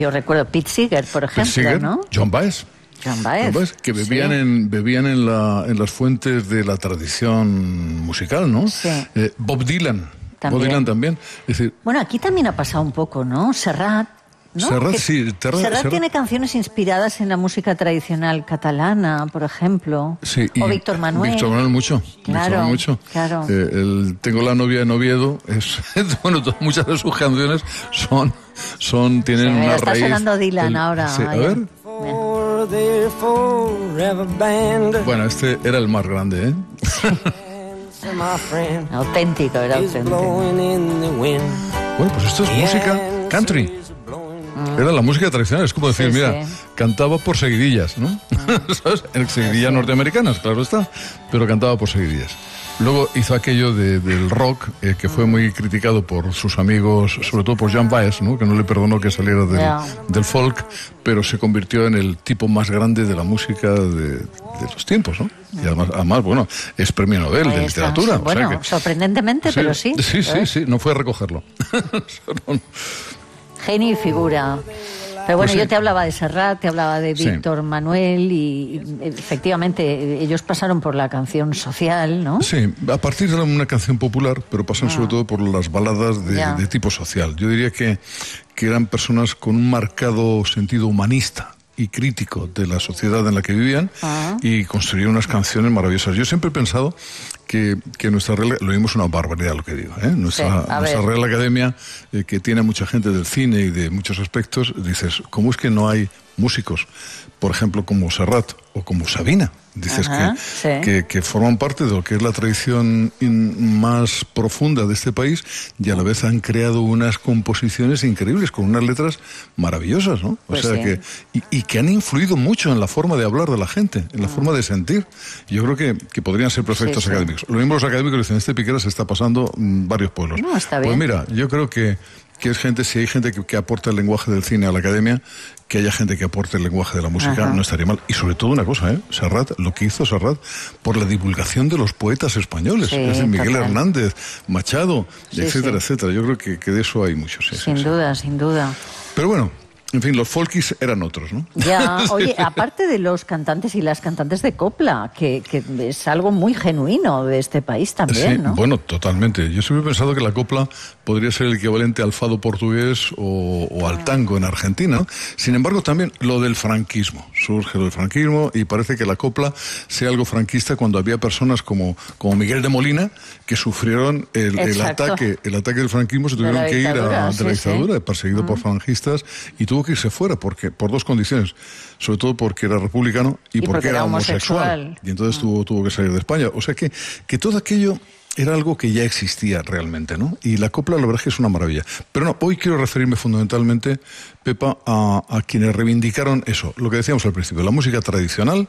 Yo recuerdo Pete Seeger, por ejemplo, Seeger, ¿no? Joan Baez. John Baez. Que bebían, en las fuentes de la tradición musical, ¿no? Sí. Bob Dylan. También. Bob Dylan también. Es decir, Bueno, aquí también ha pasado un poco, ¿no? Serrat. ¿No? Serrat, sí. Serrat tiene canciones inspiradas en la música tradicional catalana, por ejemplo. Sí, o Víctor Manuel. Víctor Manuel mucho. Claro, mucho. claro. Tengo la novia en Oviedo. Bueno, muchas de sus canciones tienen una está raíz. Sonando Dylan ahora. Sí, a ver. Bueno, este era el más grande, ¿eh? Auténtico, era auténtico. Bueno, pues esto es música country. Era la música tradicional, es como decir, mira, cantaba por seguidillas, ¿no? ¿Sabes? En seguidillas norteamericanas, claro está, pero cantaba por seguidillas. Luego hizo aquello del rock, que fue muy criticado por sus amigos, sobre todo por Joan Baez, ¿no? Que no le perdonó que saliera del folk, pero se convirtió en el tipo más grande de la música de los tiempos, ¿no? Y además, bueno, es premio Nobel de literatura. Bueno, o sea que, sorprendentemente, pero sí. Sí, no fue a recogerlo. Genio y figura. Pero bueno, Pues sí. yo te hablaba de Serrat, te hablaba de Víctor Manuel y efectivamente ellos pasaron por la canción social, ¿no? Sí, a partir de una canción popular, pero pasan sobre todo por las baladas de tipo social. Yo diría que eran personas con un marcado sentido humanista y crítico de la sociedad en la que vivían y construyeron unas canciones maravillosas. Yo siempre he pensado que nuestra Real, lo mismo es una barbaridad lo que digo, nuestra Real Academia, que tiene mucha gente del cine y de muchos aspectos, dices, ¿cómo es que no hay músicos, por ejemplo, como Serrat o como Sabina? Dices que forman parte de lo que es la tradición más profunda de este país y a la vez han creado unas composiciones increíbles con unas letras maravillosas, ¿no? Pues y que han influido mucho en la forma de hablar de la gente, en la forma de sentir. Yo creo que podrían ser perfectos académicos. Lo mismo los académicos dicen, este Piquera se está pasando en varios pueblos. No, está bien. Pues mira, yo creo que es gente, si hay gente que aporta el lenguaje del cine a la academia, que haya gente que aporte el lenguaje de la música, no estaría mal. Y sobre todo una cosa, Serrat, lo que hizo Serrat por la divulgación de los poetas españoles, es decir, Miguel Hernández, Machado, etcétera, etcétera. Yo creo que de eso hay muchos. Sin duda, sin duda. Pero bueno, en fin, los folkis eran otros, ¿no? Ya, oye, aparte de los cantantes y las cantantes de copla, que es algo muy genuino de este país también, ¿no? Bueno, totalmente. Yo siempre he pensado que la copla podría ser el equivalente al fado portugués o al tango en Argentina. Sin embargo, también lo del franquismo. Surge lo del franquismo y parece que la copla sea algo franquista cuando había personas como Miguel de Molina que sufrieron el ataque del franquismo, se tuvieron que ir de la dictadura, perseguido por franquistas, y tuvo que irse fuera por dos condiciones, sobre todo porque era republicano y porque era homosexual. Y entonces tuvo que salir de España. O sea que todo aquello era algo que ya existía realmente, ¿no? Y la copla, la verdad es que es una maravilla. Pero no, hoy quiero referirme fundamentalmente, Pepa, a quienes reivindicaron eso, lo que decíamos al principio, la música tradicional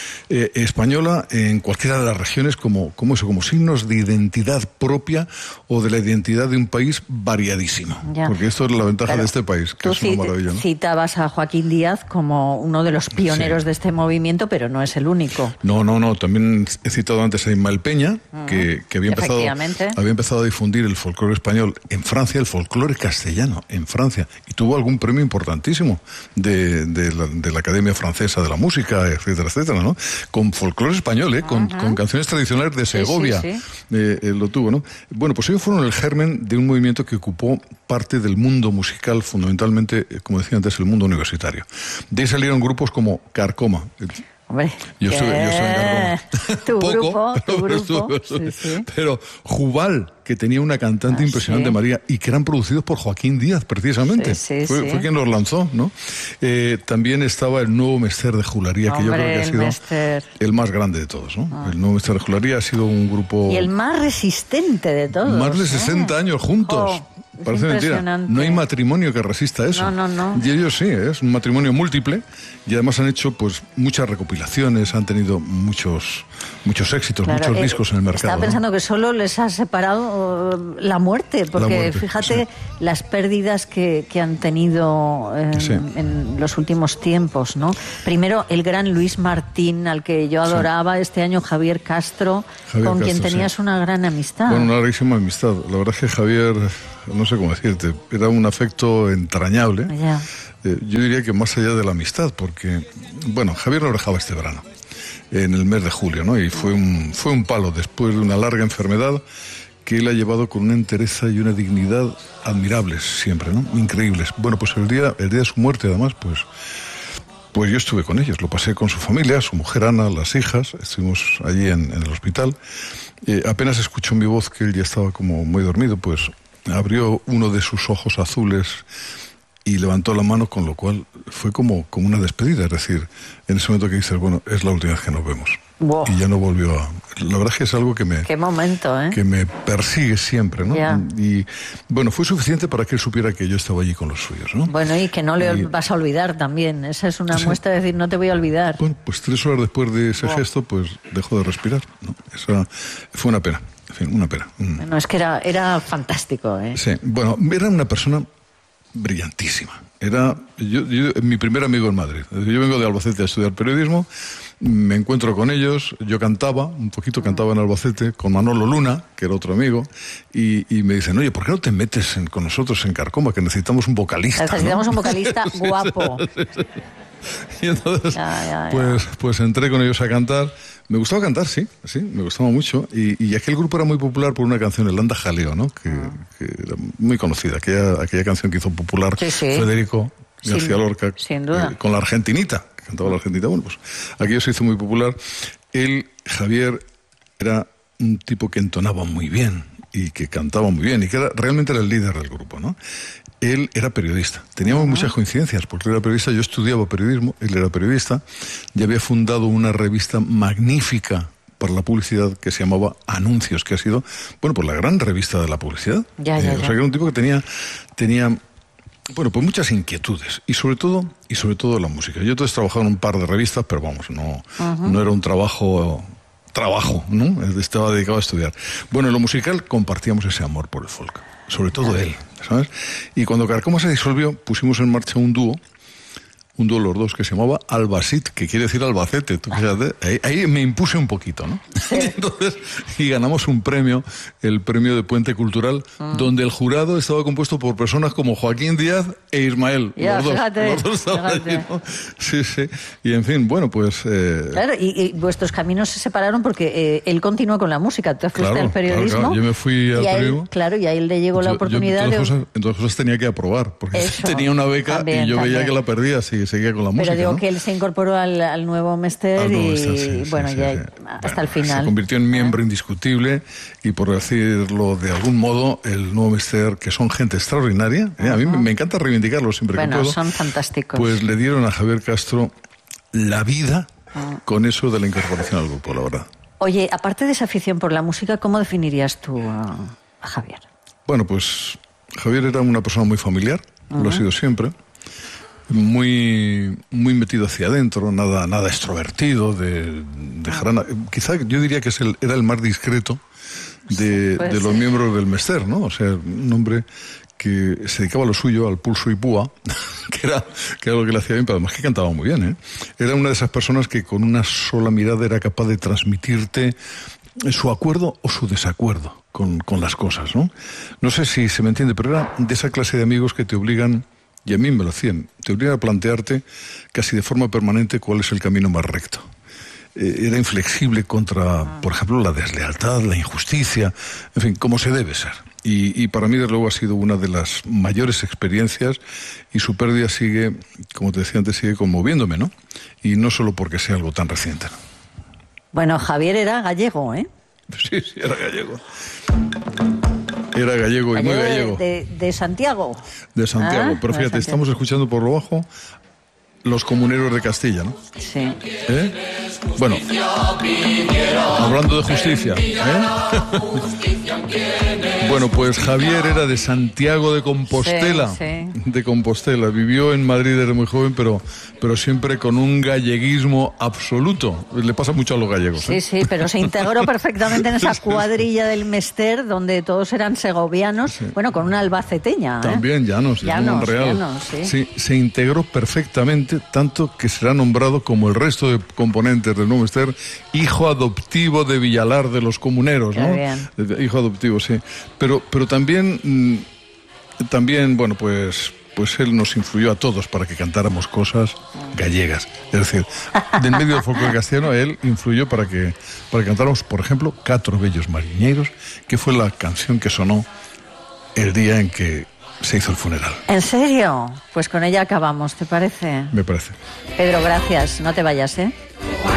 española en cualquiera de las regiones como signos de identidad propia o de la identidad de un país variadísimo. Ya. Porque esto es la ventaja de este país, que es una maravilla, ¿no? Citabas a Joaquín Díaz como uno de los pioneros de este movimiento, pero no es el único. No, también he citado antes a Ismael Peña, que había empezado a difundir el folclore español en Francia, el folclore castellano en Francia, y tuvo algún premio importantísimo de la Academia Francesa de la Música, etcétera, etcétera, ¿no? Con folclore español, con canciones tradicionales de Segovia, lo tuvo, ¿no? Bueno, pues ellos fueron el germen de un movimiento que ocupó parte del mundo musical, fundamentalmente, como decía antes, el mundo universitario. De ahí salieron grupos como Carcoma. Hombre, yo soy en tu Poco, grupo. Pero Jubal, que tenía una cantante impresionante, María, y que eran producidos por Joaquín Díaz, precisamente. Fue quien los lanzó, ¿no? También estaba el Nuevo Mester de Jularía, que yo creo que ha sido el más grande de todos, ¿no? El Nuevo Mester de Jularía ha sido un grupo... Y el más resistente de todos. Más de 60 años juntos. Parece mentira. No hay matrimonio que resista eso. No. Y ellos sí, es un matrimonio múltiple y además han hecho pues muchas recopilaciones, han tenido muchos éxitos, muchos discos en el mercado. Estaba pensando que solo les ha separado la muerte, porque fíjate las pérdidas que han tenido en los últimos tiempos, ¿no? Primero el gran Luis Martín, al que yo adoraba, este año Javier Castro, con quien tenías una gran amistad. Bueno, una larguísima amistad. La verdad es que Javier no sé cómo decirte, era un afecto entrañable. Ya. Yo diría que más allá de la amistad, porque, bueno, Javier lo dejaba este verano, en el mes de julio, ¿no? Y fue un palo después de una larga enfermedad que él ha llevado con una entereza y una dignidad admirables siempre, ¿no? Increíbles. Bueno, pues el día de su muerte, además, pues yo estuve con ellos, lo pasé con su familia, su mujer Ana, las hijas, estuvimos allí en el hospital. Apenas escuchó mi voz, que él ya estaba como muy dormido, pues abrió uno de sus ojos azules y levantó la mano, con lo cual fue como una despedida. Es decir, en ese momento que dices, bueno, es la última vez que nos vemos. Wow. Y ya no volvió a... La verdad es que es algo que me... Qué momento, ¿eh? Que me persigue siempre, ¿no? Ya. Y bueno, fue suficiente para que él supiera que yo estaba allí con los suyos, ¿no? Bueno, y que no le vas a olvidar también. Esa es una muestra de decir, no te voy a olvidar. Bueno, pues 3 horas después de ese gesto, pues dejó de respirar, ¿no? Esa fue una pena. En fin, una pena. Bueno, es que era fantástico, ¿eh? Sí, bueno, era una persona brillantísima. Era yo mi primer amigo en Madrid. Yo vengo de Albacete a estudiar periodismo, me encuentro con ellos, yo cantaba en Albacete con Manolo Luna, que era otro amigo, y me dicen, oye, ¿por qué no te metes con nosotros en Carcoma, que necesitamos un vocalista? Necesitamos, ¿no?, un vocalista guapo. Y entonces, pues entré con ellos a cantar. Me gustaba cantar, sí, me gustaba mucho. Y aquel grupo era muy popular por una canción, el Anda Jaleo, ¿no? Que era muy conocida, aquella canción que hizo popular Federico García Lorca, sin duda. Con la Argentinita, que cantaba la Argentinita. Bueno, pues aquello se hizo muy popular. Él, Javier, era un tipo que entonaba muy bien y que cantaba muy bien y que realmente era el líder del grupo, ¿no? Él era periodista. Teníamos muchas coincidencias, porque él era periodista, yo estudiaba periodismo, él era periodista, y había fundado una revista magnífica para la publicidad que se llamaba Anuncios, que ha sido, bueno, pues la gran revista de la publicidad. O sea, que era un tipo que tenía bueno, pues muchas inquietudes, y sobre todo la música. Yo entonces trabajaba en un par de revistas, pero vamos, no era un trabajo, ¿no? Estaba dedicado a estudiar. Bueno, en lo musical compartíamos ese amor por el folk, sobre todo él, ¿sabes? Y cuando Carcoma se disolvió, pusimos en marcha un dúo los dos, que se llamaba Albacete, que quiere decir Albacete. Tú fíjate, ahí me impuse un poquito, ¿no? Sí. Entonces, y ganamos un premio, el premio de Puente Cultural, donde el jurado estaba compuesto por personas como Joaquín Díaz e Ismael. Ya, los dos estaban allí, ¿no? Sí. Y en fin, bueno, pues... Claro, y vuestros caminos se separaron porque él continuó con la música, tú fuiste al periodismo. Claro. Yo me fui al periodismo. Claro, y a él le llegó la oportunidad Entonces cosas tenía que aprobar, porque tenía una beca y yo veía que la perdía, seguía con la música. Pero digo, ¿no? que él se incorporó al nuevo Mester hasta el final. Se convirtió en miembro indiscutible y, por decirlo de algún modo, el nuevo Mester, que son gente extraordinaria, a mí me encanta reivindicarlo siempre que puedo. Son fantásticos. Pues le dieron a Javier Castro la vida con eso de la incorporación al grupo, la verdad. Oye, aparte de esa afición por la música, ¿cómo definirías tú a Javier? Bueno, pues Javier era una persona muy familiar, lo ha sido siempre. Muy metido hacia adentro, nada extrovertido, quizá yo diría que era el más discreto de los miembros del Mester, ¿no? O sea, un hombre que se dedicaba a lo suyo, al pulso y púa, que era lo que le hacía bien, pero además que cantaba muy bien, ¿eh? Era una de esas personas que con una sola mirada era capaz de transmitirte su acuerdo o su desacuerdo con las cosas, ¿no? No sé si se me entiende, pero era de esa clase de amigos que te obligan, y a mí me lo hacían, te obligan a plantearte casi de forma permanente cuál es el camino más recto. Era inflexible contra, por ejemplo, la deslealtad, la injusticia, en fin, como se debe ser. Y para mí, desde luego, ha sido una de las mayores experiencias, y su pérdida sigue, como te decía antes, sigue conmoviéndome, ¿no? Y no solo porque sea algo tan reciente, ¿no? Bueno, Javier era gallego, ¿eh? Sí, era gallego. Era gallego y muy gallego. De Santiago. De Santiago. Pero fíjate, estamos escuchando por lo bajo Los Comuneros de Castilla, ¿no? Sí. Bueno, hablando de justicia, Bueno, pues Javier era de Santiago de Compostela. Sí. De Compostela. Vivió en Madrid desde muy joven, pero siempre con un galleguismo absoluto. Le pasa mucho a los gallegos. Sí, pero se integró perfectamente en esa cuadrilla del Mester, donde todos eran segovianos, bueno, con una albaceteña. También Llanos, Monreal. Sí, se integró perfectamente, tanto que será nombrado, como el resto de componentes del nuevo Mester, hijo adoptivo de Villalar de los Comuneros, ¿no? Bien. Hijo adoptivo, sí. Pero también también, bueno, pues él nos influyó a todos para que cantáramos cosas gallegas. Es decir, del medio del folclore castellano, él influyó para que cantáramos, por ejemplo, Catro Bellos Mariñeiros, que fue la canción que sonó el día en que se hizo el funeral. ¿En serio? Pues con ella acabamos, ¿te parece? Me parece. Pedro, gracias. No te vayas, ¿eh?